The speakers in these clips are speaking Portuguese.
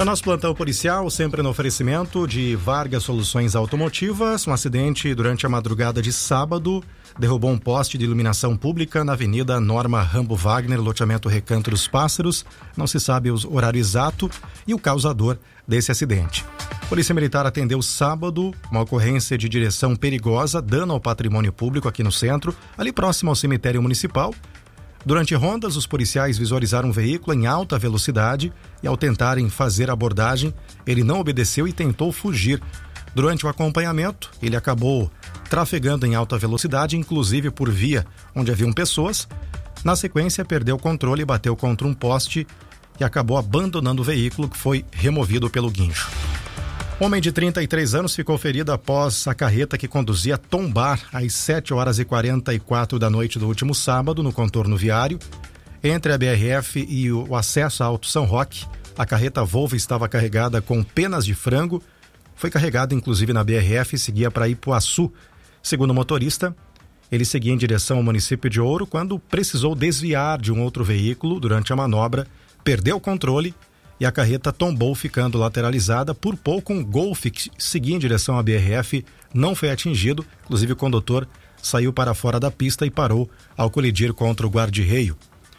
É o nosso plantão policial, sempre no oferecimento de Vargas Soluções Automotivas. Um acidente durante a madrugada de sábado derrubou um poste de iluminação pública na Avenida Norma Rambo Wagner, loteamento Recanto dos Pássaros. Não se sabe o horário exato e o causador desse acidente. Polícia Militar atendeu sábado uma ocorrência de direção perigosa, dano ao patrimônio público aqui no centro, ali próximo ao cemitério municipal. Durante rondas, os policiais visualizaram um veículo em alta velocidade e, ao tentarem fazer a abordagem, ele não obedeceu e tentou fugir. Durante o acompanhamento, ele acabou trafegando em alta velocidade, inclusive por via onde haviam pessoas. Na sequência, perdeu o controle e bateu contra um poste e acabou abandonando o veículo, que foi removido pelo guincho. Homem de 33 anos ficou ferido após a carreta que conduzia tombar às 7h44 da noite do último sábado no contorno viário. Entre a BRF e o acesso a Alto São Roque, a carreta Volvo estava carregada com penas de frango. Foi carregada inclusive na BRF e seguia para Ipuaçu. Segundo o motorista, ele seguia em direção ao município de Ouro quando precisou desviar de um outro veículo durante a manobra, perdeu o controle e a carreta tombou, ficando lateralizada. Por pouco, um Golf que seguia em direção à BRF não foi atingido. Inclusive, o condutor saiu para fora da pista e parou ao colidir contra o guarda-reio.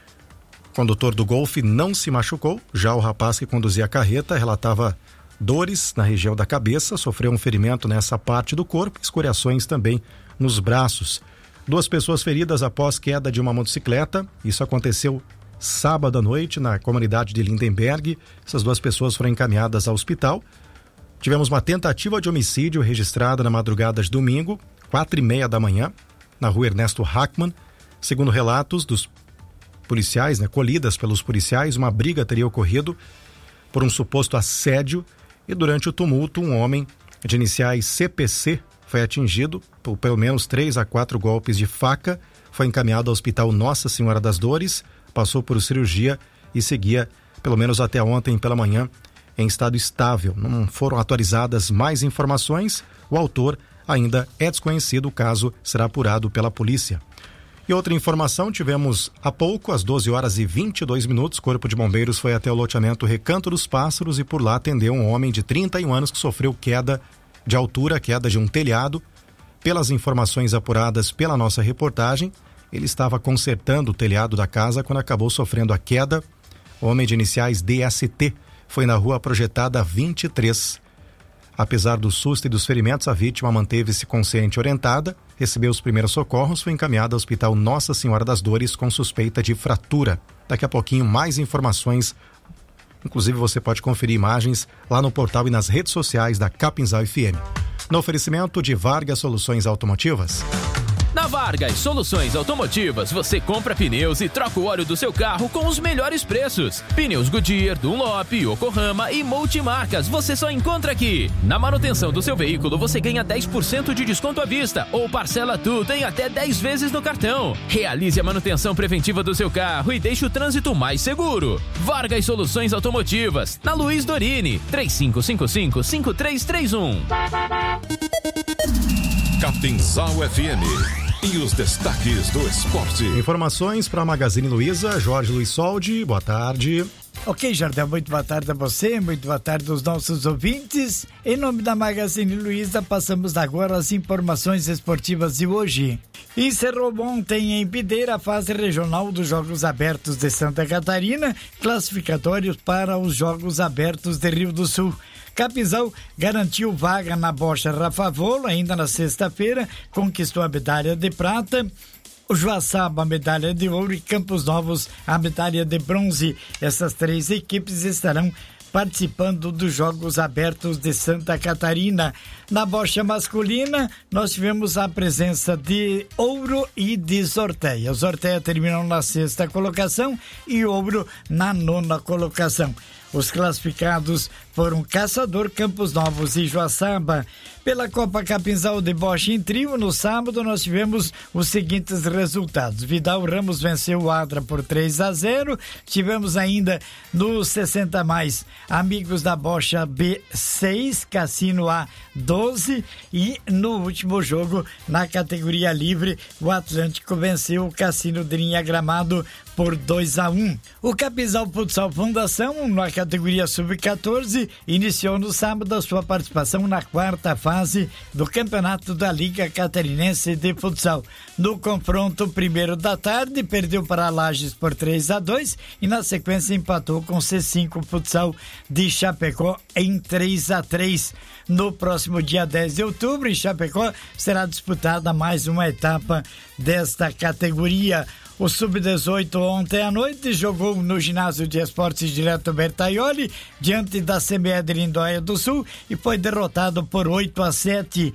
O condutor do Golf não se machucou. Já o rapaz que conduzia a carreta relatava dores na região da cabeça, sofreu um ferimento nessa parte do corpo, escoriações também nos braços. 2 pessoas feridas após queda de uma motocicleta. Isso aconteceu sábado à noite na comunidade de Lindenberg. Essas 2 pessoas foram encaminhadas ao hospital. Tivemos uma tentativa de homicídio registrada na madrugada de domingo, 4h30 da manhã, na rua Ernesto Hackmann. Segundo relatos dos policiais, colhidas pelos policiais, uma briga teria ocorrido por um suposto assédio e durante o tumulto um homem de iniciais CPC foi atingido por pelo menos 3 a 4 golpes de faca, foi encaminhado ao Hospital Nossa Senhora das Dores, passou por cirurgia e seguia, pelo menos até ontem pela manhã, em estado estável. Não foram atualizadas mais informações. O autor ainda é desconhecido. O caso será apurado pela polícia. E outra informação, tivemos há pouco, às 12h22, Corpo de Bombeiros foi até o loteamento Recanto dos Pássaros e por lá atendeu um homem de 31 anos que sofreu queda de altura, queda de um telhado. Pelas informações apuradas pela nossa reportagem, ele estava consertando o telhado da casa quando acabou sofrendo a queda. O homem de iniciais DST foi na rua Projetada 23. Apesar do susto e dos ferimentos, a vítima manteve-se consciente e orientada, recebeu os primeiros socorros, foi encaminhada ao Hospital Nossa Senhora das Dores com suspeita de fratura. Daqui a pouquinho mais informações, inclusive você pode conferir imagens lá no portal e nas redes sociais da Capinzal FM. No oferecimento de Vargas Soluções Automotivas. Na Vargas Soluções Automotivas, você compra pneus e troca o óleo do seu carro com os melhores preços. Pneus Goodyear, Dunlop, Yokohama e multimarcas, você só encontra aqui. Na manutenção do seu veículo, você ganha 10% de desconto à vista ou parcela tudo em até 10 vezes no cartão. Realize a manutenção preventiva do seu carro e deixe o trânsito mais seguro. Vargas Soluções Automotivas, na Luiz Dorini, 3555-5331. Capinzal FM. E os destaques do esporte. Informações para a Magazine Luiza, Jorge Luiz Soldi, boa tarde. Ok, Jardel, muito boa tarde a você, muito boa tarde aos nossos ouvintes. Em nome da Magazine Luiza, passamos agora as informações esportivas de hoje. Encerrou ontem em Videira a fase regional dos Jogos Abertos de Santa Catarina, classificatórios para os Jogos Abertos de Rio do Sul. Capinzal garantiu vaga na bocha Rafa Volo, ainda na sexta-feira, conquistou a medalha de prata. O Joaçaba, a medalha de ouro, e Campos Novos, a medalha de bronze. Essas 3 equipes estarão participando dos Jogos Abertos de Santa Catarina. Na bocha masculina, nós tivemos a presença de Ouro e de Sorteia. O Sorteia terminou na 6ª colocação e Ouro na 9ª colocação. Os classificados foram Caçador, Campos Novos e Joaçaba. Pela Copa Capinzal de bocha em trio, no sábado nós tivemos os seguintes resultados. Vidal Ramos venceu o Adra por 3-0. Tivemos ainda no 60 mais Amigos da Bocha B6, Cassino A 12. E no último jogo, na categoria livre, o Atlântico venceu o Cassino Drinha Gramado por 2-1. O Capinzal Futsal Fundação, na categoria Sub-14, iniciou no sábado a sua participação na quarta fase do campeonato da Liga Catarinense de Futsal. No confronto primeiro da tarde, perdeu para Lages por 3-2 e na sequência empatou com C5 Futsal de Chapecó em 3-3. No próximo dia 10 de outubro, em Chapecó, será disputada mais uma etapa desta categoria. O Sub-18 ontem à noite jogou no ginásio de esportes Direto Bertaioli diante da CBE de Lindóia do Sul e foi derrotado por 8-7.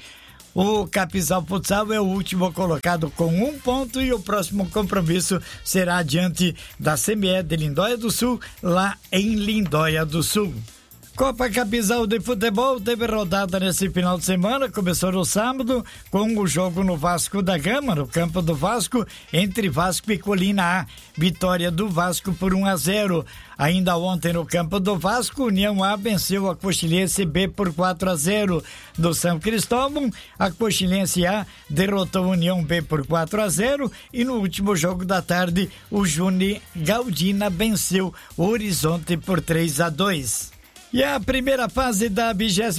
O Capinzal Futsal é o último colocado com 1 ponto e o próximo compromisso será diante da CBE de Lindóia do Sul, lá em Lindóia do Sul. Copa Capinzal de Futebol teve rodada nesse final de semana, começou no sábado com o jogo no Vasco da Gama, no campo do Vasco, entre Vasco e Colina A. Vitória do Vasco por 1-0. Ainda ontem no campo do Vasco, União A venceu a Coxilense B por 4-0. No São Cristóvão, a Coxilense A derrotou a União B por 4-0 e no último jogo da tarde, o Juni Galdina venceu o Horizonte por 3-2. E a primeira fase da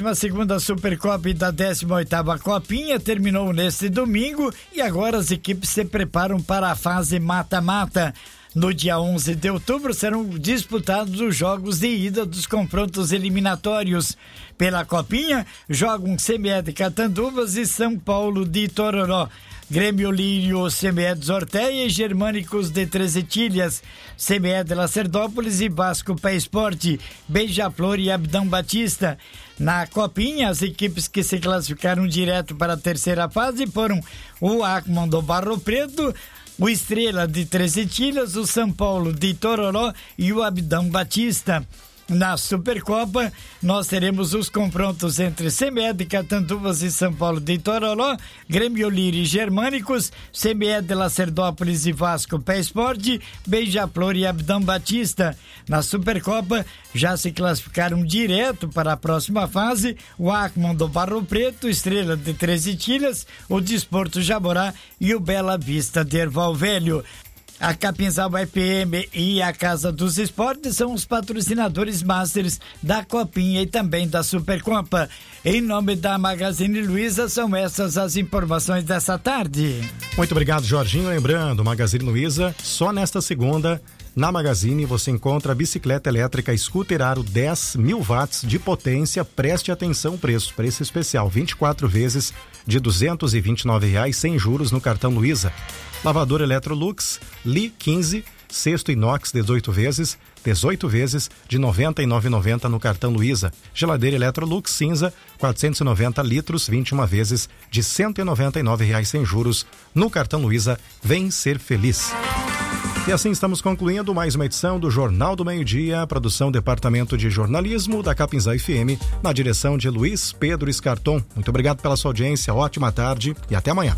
22ª Supercopa e da 18ª Copinha terminou neste domingo e agora as equipes se preparam para a fase mata-mata. No dia 11 de outubro serão disputados os jogos de ida dos confrontos eliminatórios. Pela Copinha, jogam CME de Catanduvas e São Paulo de Itororó. Grêmio Lírio, CME de Zorteia e Germânicos de Três Etilhas, CME de Lacerdópolis e Vasco Pé Esporte, Beija-Flor e Abdão Batista. Na Copinha, as equipes que se classificaram direto para a terceira fase foram o Acman do Barro Preto, o Estrela de Três Etilhas, o São Paulo de Itororó e o Abdão Batista. Na Supercopa, nós teremos os confrontos entre CME de Catanduvas e São Paulo de Itororó, Grêmio Lírio e Germânicos, CME de Lacerdópolis e Vasco Pé Esporte, Beija-Flor e Abdão Batista. Na Supercopa, já se classificaram direto para a próxima fase o Acman do Barro Preto, Estrela de Três Etilhas, o Desporto Jaborá e o Bela Vista de Erval Velho. A Capinzal FM e a Casa dos Esportes são os patrocinadores masters da Copinha e também da Supercopa. Em nome da Magazine Luiza, são essas as informações dessa tarde. Muito obrigado, Jorginho. Lembrando, Magazine Luiza, só nesta segunda, na Magazine, você encontra a bicicleta elétrica Scooter Aro 10.000 watts de potência. Preste atenção, preço especial, 24 vezes de R$ 229,00 sem juros no cartão Luiza. Lavador Electrolux Li 15, cesto inox 18 vezes de R$ 99,90 no cartão Luiza. Geladeira Electrolux cinza 490 litros, 21 vezes de R$ 199,00 sem juros no cartão Luiza. Vem ser feliz. E assim estamos concluindo mais uma edição do Jornal do Meio-Dia, produção Departamento de Jornalismo da Capinzal FM, na direção de Luiz Pedro Escarton. Muito obrigado pela sua audiência, ótima tarde e até amanhã.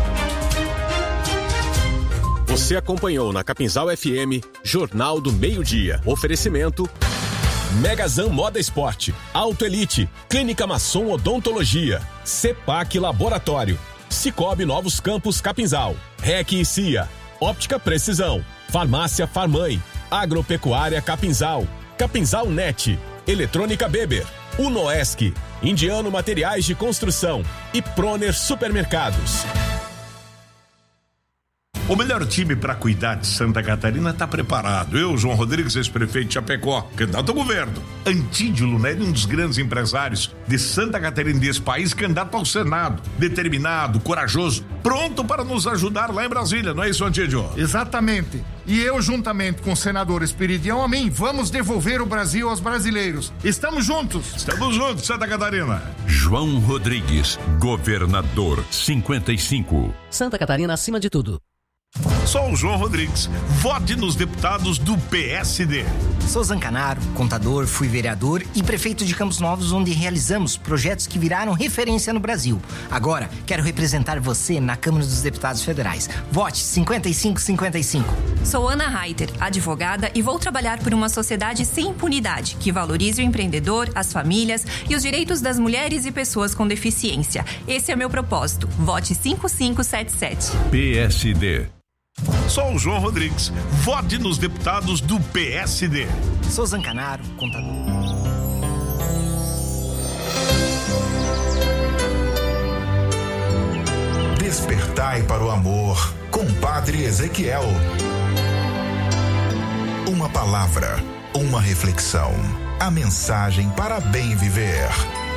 Você acompanhou na Capinzal FM Jornal do Meio-Dia. Oferecimento Megazan Moda Esporte, Auto Elite, Clínica Masson Odontologia, Cepac Laboratório, Cicobi Novos Campos Capinzal, REC e CIA, Óptica Precisão, Farmácia Farmãe, Agropecuária Capinzal, Capinzal Net, Eletrônica Beber, Unoesc, Indiano Materiais de Construção e Proner Supermercados. O melhor time para cuidar de Santa Catarina está preparado. Eu, João Rodrigues, ex-prefeito de Chapecó, candidato ao governo. Antídio Lunelli, um dos grandes empresários de Santa Catarina, desse país, candidato ao Senado. Determinado, corajoso, pronto para nos ajudar lá em Brasília, não é isso, Antídio? Exatamente. E eu, juntamente com o senador Espiridião Amin, vamos devolver o Brasil aos brasileiros. Estamos juntos. Estamos juntos, Santa Catarina. João Rodrigues, governador 55. Santa Catarina acima de tudo. Sou o João Rodrigues. Vote nos deputados do PSD. Sou Zancanaro, contador, fui vereador e prefeito de Campos Novos, onde realizamos projetos que viraram referência no Brasil. Agora, quero representar você na Câmara dos Deputados Federais. Vote 5555. Sou Ana Reiter, advogada, e vou trabalhar por uma sociedade sem impunidade, que valorize o empreendedor, as famílias e os direitos das mulheres e pessoas com deficiência. Esse é meu propósito. Vote 5577. PSD. Só o João Rodrigues. Vote nos deputados do PSD. Sou Zancanaro, contador. Despertai para o amor, com Padre Ezequiel. Uma palavra, uma reflexão, a mensagem para bem viver.